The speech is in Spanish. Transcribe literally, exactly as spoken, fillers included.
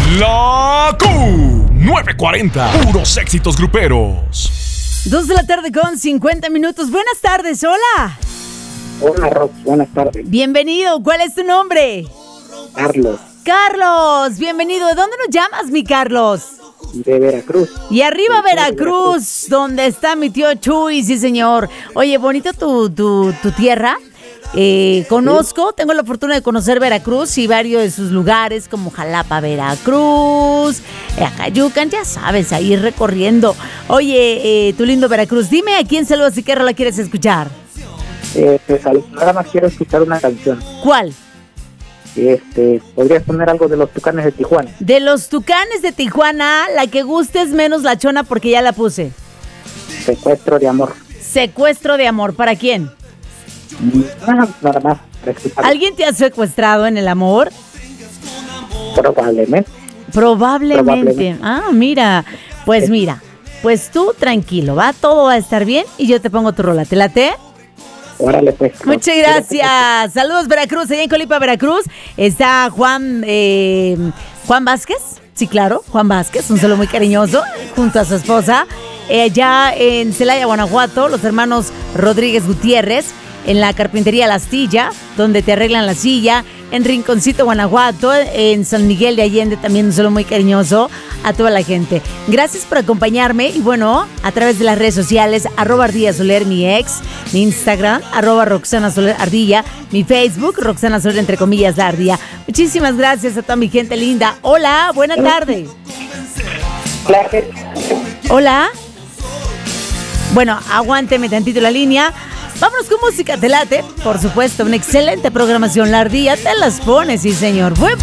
La Q novecientos cuarenta, puros éxitos gruperos. Dos de la tarde con cincuenta minutos. Buenas tardes, hola. Hola, Rox, buenas tardes. Bienvenido, ¿cuál es tu nombre? Carlos. Carlos, bienvenido. ¿De dónde nos llamas, mi Carlos? De Veracruz. Y arriba De Veracruz, Veracruz, donde está mi tío Chuy, sí señor. Oye, bonito tu, tu, tu tierra. Eh, conozco, tengo la fortuna de conocer Veracruz y varios de sus lugares como Jalapa, Veracruz, eh, Acayucan, ya sabes, ahí recorriendo. Oye, eh, tu lindo Veracruz, dime a quién saludas y qué rola quieres escuchar. Eh, te saludo. Nada más quiero escuchar una canción. ¿Cuál? Este, ¿podrías poner algo de los Tucanes de Tijuana? De los Tucanes de Tijuana, la que gustes menos la chona porque ya la puse. Secuestro de amor. Secuestro de amor, ¿para quién? Nada, nada más. Para escuchar. ¿Alguien te ha secuestrado en el amor? Probablemente. Probablemente. Probablemente. Ah, mira. Pues mira, pues tú tranquilo, ¿va? Todo va a estar bien y yo te pongo tu rola. ¿Te late? Órale, pues. Muchas gracias. Saludos, Veracruz. Allá en Colipa, Veracruz, está Juan, eh, Juan Vázquez. Sí, claro, Juan Vázquez, un saludo muy cariñoso, junto a su esposa. Eh, allá en Celaya, Guanajuato, los hermanos Rodríguez Gutiérrez, en la carpintería La Astilla, donde te arreglan la silla. En Rinconcito, Guanajuato, en San Miguel de Allende, también un saludo muy cariñoso a toda la gente. Gracias por acompañarme y bueno, a través de las redes sociales, arroba Ardilla Soler, mi ex, mi Instagram, arroba Roxana Soler Ardilla, mi Facebook, Roxana Soler, entre comillas, la Ardilla. Muchísimas gracias a toda mi gente linda. Hola, buena tarde. Hola. Bueno, aguánteme tantito la línea. Vámonos con música, te late. Por supuesto, una excelente programación. La Ardilla te las pone, sí señor. Buen